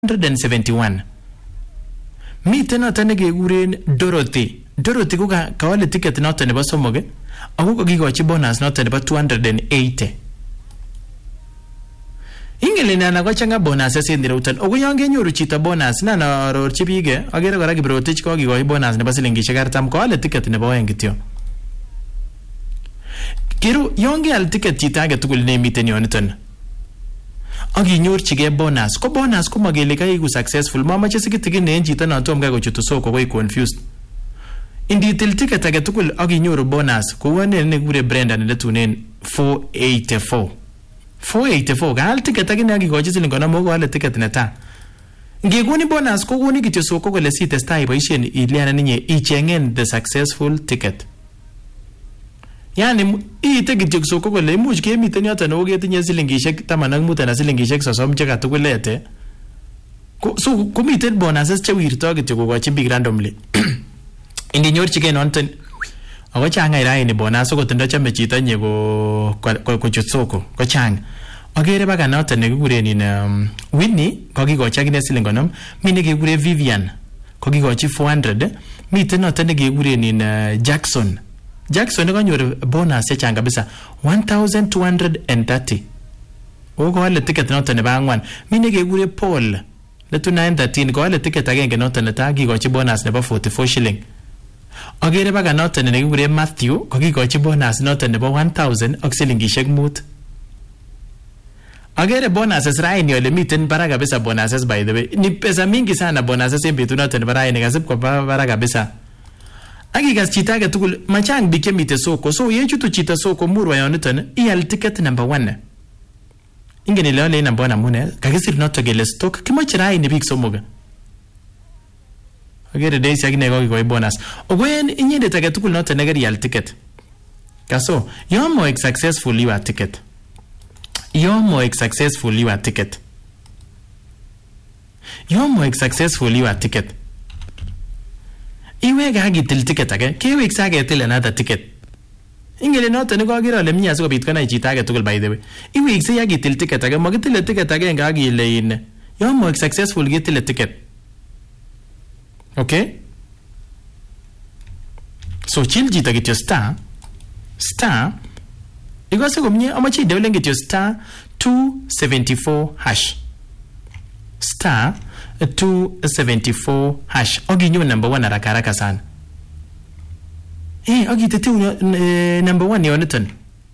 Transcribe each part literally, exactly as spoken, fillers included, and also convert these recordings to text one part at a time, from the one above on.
hundred seventy-one. Miten noton nekekuren Dorothy. Dorothy ko kawale ticket noton nebo somok ako kokikochi bonus noton nebo two hundred eighty. Ingele nana ko changa bonus en dirutan. Ogo yon kenyoru chito bonus nana arorchi biik agere kora Kiprotich ko kikochi bonus nebo silingishek artam kawale ticket nebo oeng kityo. Kiru yon keal ticket chito age tugul nemiten yoniton. Akinyorchige bonus. Ko bonus ko magele kaiku successful. Mamache sikitigin en chito non tom kai kochutu soko koi confused. Inditil ticket age tugul akinyoru bonus ko wane nekure Brenda netunen four eighty-four. four eighty-four kaal ticket akine akikochi siling konom ko ale ticket neta. Ngekoni bonus ko koni kityo soko kole sitestai boisien iliana ninye ichengen the successful ticket. Yani iite kityo soko kole imuch kemiten yoton o ketinye silingishek taman ak mut anan silingishek sosom che katugulete. So komiten bonuses che wirto kityo kokochi big randomly. Indinyorchige nonton ako changa iraini bonus ko tindo chame chito nye ko kochut soko ko chang. Agere baka noton nekikuren in um, Whitney kokikochi akine siling konom, mi nekekure Vivian kokikochi four hundred, miten noton nekekuren in uh, Jackson. Jackson kanyor bonus chechang kabisa one thousand two hundred thirty. O ko wale ticket noton nebo angwan. Mi nekekure Paul letu nine thirteen ko wale ticket agenge noton neta kikochi bonus nebo forty-four shilling. Agere baka noton nekekure Matthew kokikochi bonus noton nebo one thousand ak silingishek mut. Agere bonuses raini ole miten baraka kabisa bonuses by the way. Ni pesa mingi sana bonuses en betut noton nebo raini kasib kwa baraka kabisa. Akikas chito age tugul machang biik chemite soko. So yechutu chito soko murwa yoniton ial ticket number one. Ingen ile ole number one amune kakisir noto kele stock kimoche raini biik somok. Agere days akine kokikoi bonus. Ogwen inyendet age tugul noto nekerial ticket. Kaso you're more successful your ticket. You're more successful your ticket. You're more successful your ticket. Iwe gagi til ticket age, kewek sage til another ticket. Ingele noto ne kokiro ole mia sikobit konai chito age tugul by the way. Iwe se yagi til ticket age, makitil ticket age ngagi ile in. You're more successful getil ticket. Okay? So chill chito get your star. Star. Igose komnye amachi devile get your star two seventy-four hash. Star two seventy-four hash. Ogi nyo number one haraka haraka sana. Eh, ogi tete uh, number one yoniton.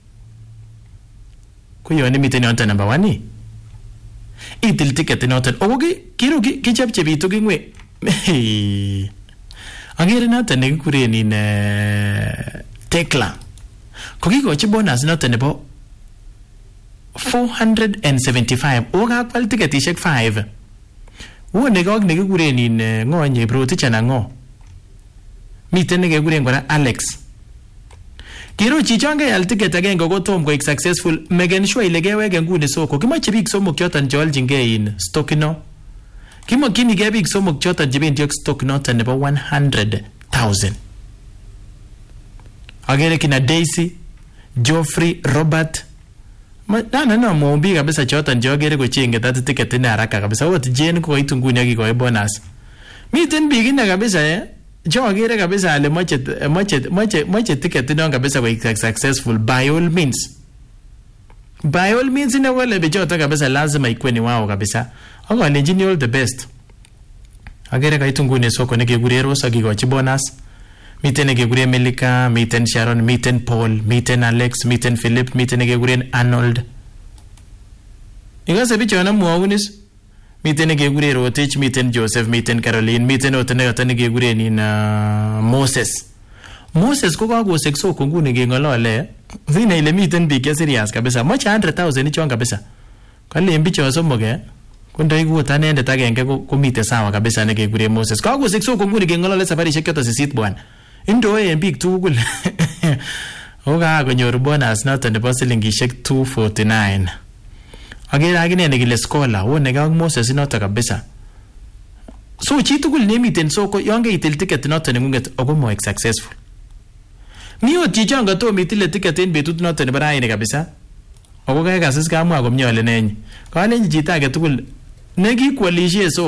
Kuyoni miten yoniton number one ni. Itil ticket yoniton. Ogi kiro kichap chebitu kingwe. Hey. Agere noton nekikuren in uh, Tekla. Kokikochi bonus noton nebo four hundred seventy-five. Oga kwal ticketishek five. Uwe nekok nekikuren in uh, ngo nye Kiprotich anan ngo. Miten nekikuren kora Alex. Kiro chichon keyal ticket agenge ko tom koik successful. Megen sure ile keweke nguni soko. Kimoche biik somok choton cheoljingei in stock no. Kimokyinigei biik somok choton chebendi ak stock noton nebo one hundred thousand. Agere kina Daisy, Geoffrey, Robert. Na na na mwombi kabisa choton je agere kochenge that ticket ni haraka kabisa. Ot Jane ko koitu nguni akikoi bonus. Miten biik ina kabisa eh. Jo agere kabisa ale moche moche moche moche ticket ni kabisa ko successful by all means. By all means ina wale bichota kabisa lazima ikwe ni wao kabisa. Ako alenjini all the best. Agere kaitu nguni soko nekekure Rosa kikochi bonus. Miten nekekure Melika, miten Sharon, miten Paul, miten Alex, miten Philip, miten nekekure Arnold. Ikase bichona mwaunis. Miten nekekure Rotich, miten Joseph, miten Caroline, miten otenekata nekekure nina Moses. Moses ko kakosek soko nguni kengolole. Zina ile miten biik serious kabisa. Mocha one hundred thousand ichon kabisa. Kale mbicho somok eh. Kunda ikuta anendet agenge komite sawa kabisa nekekure Moses. Kakosek soko nguni kengolole safarishek choto sisit bwana. Indoe en biik tugul. Oga konyor bonus noton nebo silingishek two forty-nine. Agere akine nekile Scholar, wone kak Moses noto kabisa. So chi tugul nemiten soko yon keitil ticket noton nengunget ako moek successful. Mi ot chichon katom itile ticket en betut noton nebo raini kabisa. Ako kai kasis kamwa komye ole nenyi. Kalenji chito age tugul nekikwalishe so